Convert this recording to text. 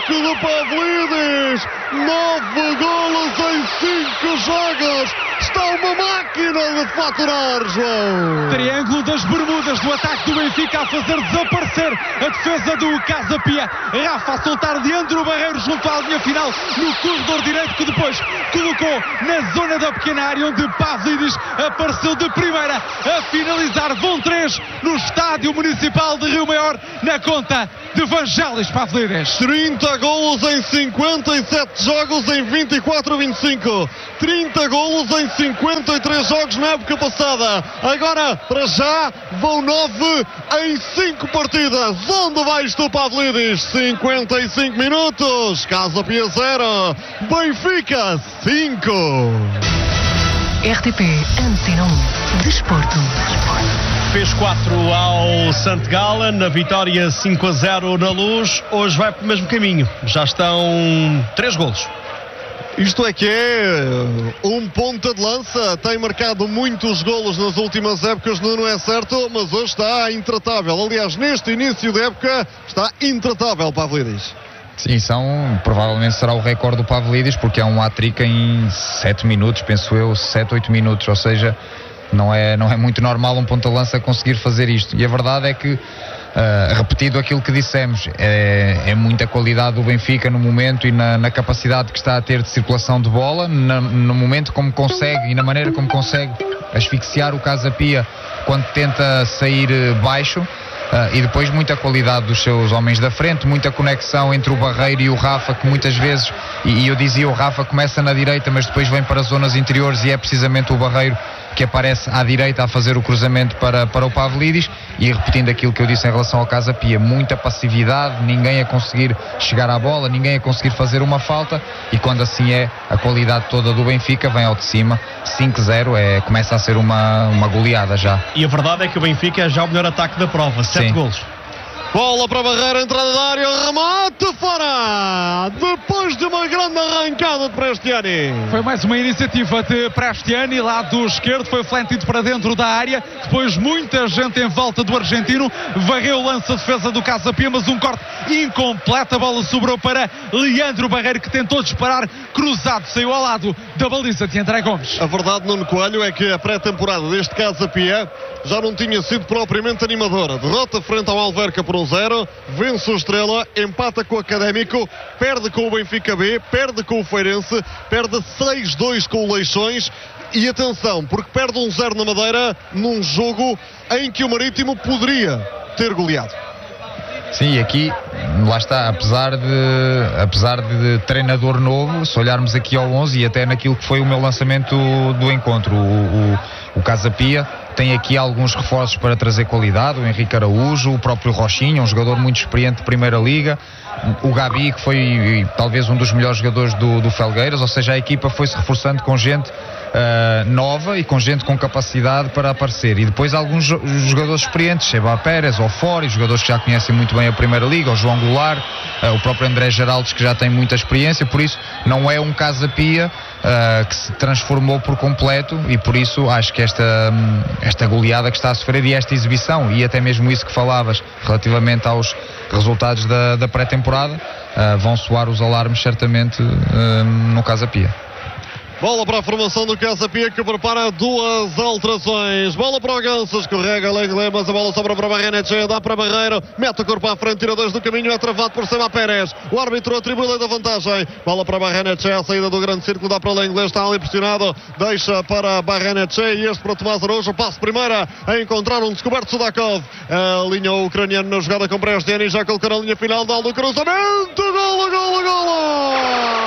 ataque do Pavlidis. 9 golos em 5 jogos. Está uma máquina de faturar, João. Triângulo das Bermudas do ataque do Benfica a fazer desaparecer a defesa do Casa Pia. Rafa a soltar Leandro Barreiro junto à linha final no corredor direito, que depois colocou na zona da pequena área, onde Pavlidis apareceu de primeira a finalizar. Vão 3 no Estádio Municipal de Rio Maior, na conta de Vangelis Pavlidis. 30 golos em 57 jogos em 24-25. 30 golos em 53 jogos na época passada. Agora, para já, vão 9 em 5 partidas. Onde vai isto, Pavlidis? 55 minutos. Casa Pia 0. Benfica 5. RTP Antena 1 Desporto. Fez 4 ao St. Gallen, na vitória 5-0 na Luz. Hoje vai pelo mesmo caminho. Já estão 3 golos. Isto é que é um ponta de lança. Tem marcado muitos golos nas últimas épocas, não é certo, mas hoje está intratável. Aliás, neste início de época está intratável, Pavlidis. Sim, provavelmente será o recorde do Pavlidis, porque é um hat-trick em 7 minutos, penso eu, 7, 8 minutos, ou seja, não é muito normal um ponta-lança conseguir fazer isto. E a verdade é que, repetido aquilo que dissemos, é muita qualidade do Benfica no momento e na capacidade que está a ter de circulação de bola, no momento como consegue e na maneira como consegue asfixiar o Casa Pia quando tenta sair baixo. E depois muita qualidade dos seus homens da frente, muita conexão entre o Barreiro e o Rafa, que muitas vezes, e eu dizia, o Rafa começa na direita, mas depois vem para as zonas interiores, e é precisamente o Barreiro que aparece à direita a fazer o cruzamento para o Pavlidis. E repetindo aquilo que eu disse em relação ao Casa Pia, muita passividade, ninguém a conseguir chegar à bola, ninguém a conseguir fazer uma falta, e quando assim é, a qualidade toda do Benfica vem ao de cima. 5-0 começa a ser uma goleada já. E a verdade é que o Benfica é já o melhor ataque da prova, 7 golos. Bola para Barreiro, entrada da área, remate fora! Depois de uma grande arrancada de Prestiani. Foi mais uma iniciativa de Prestiani, lado esquerdo, foi flantido para dentro da área. Depois muita gente em volta do argentino. Varreu o lance, a defesa do Casa Pia, mas um corte incompleto. A bola sobrou para Leandro Barreiro, que tentou disparar cruzado, saiu ao lado da baliza de André Gomes. A verdade, Nuno Coelho, é que a pré-temporada deste Casa Pia já não tinha sido propriamente animadora. Derrota frente ao Alverca por 1-0, vence o Estrela, empata com o Académico, perde com o Benfica B, perde com o Feirense, perde 6-2 com o Leixões. E atenção, porque perde 1-0 na Madeira num jogo em que o Marítimo poderia ter goleado. Sim, aqui, lá está, apesar de treinador novo, se olharmos aqui ao 11 e até naquilo que foi o meu lançamento do encontro, o Casa Pia tem aqui alguns reforços para trazer qualidade, o Henrique Araújo, o próprio Rochinha, um jogador muito experiente de Primeira Liga, o Gabi, que foi talvez um dos melhores jogadores do Felgueiras, ou seja, a equipa foi-se reforçando com gente nova e com gente com capacidade para aparecer, e depois alguns jogadores experientes, Seba Pérez, o Fori, jogadores que já conhecem muito bem a Primeira Liga, o João Goulart, o próprio André Geraldes, que já tem muita experiência. Por isso não é um Casa Pia que se transformou por completo, e por isso acho que esta goleada que está a sofrer e esta exibição, e até mesmo isso que falavas relativamente aos resultados da pré-temporada, vão soar os alarmes certamente no Casa Pia. Bola para a formação do Casa Pia, que prepara 2 alterações. Bola para o Ganso, escorrega Lengle, mas a bola sobra para Barrenetxe, dá para Barreiro, mete o corpo à frente, tira 2 do caminho, é travado por Seba Pérez. O árbitro atribui lei da vantagem. Bola para Barrenetxe, a saída do grande círculo, dá para Lengle, está ali pressionado, deixa para Barrenetxe e este para Tomás Araújo. Passo primeira a encontrar um descoberto Sudakov. Alinhou o ucraniano na jogada com Prestiani, já colocou na linha final, dá o cruzamento, golo, golo, golo!